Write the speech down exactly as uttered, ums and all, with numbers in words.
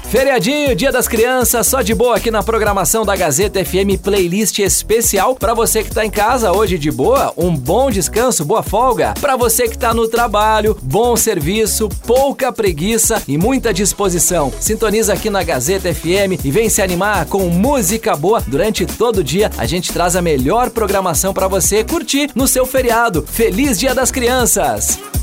Feriadinho, Dia das Crianças, só de boa aqui na programação da Gazeta F M, playlist especial pra você que tá em casa hoje de boa, um bom descanso, boa folga. Pra você que tá no trabalho, bom serviço, pouca preguiça e muita disposição. Sintoniza aqui na Gazeta F M e vem se animar com música boa. Durante todo o dia a gente traz a melhor programação pra você curtir no seu feriado. Feliz Dia das Crianças!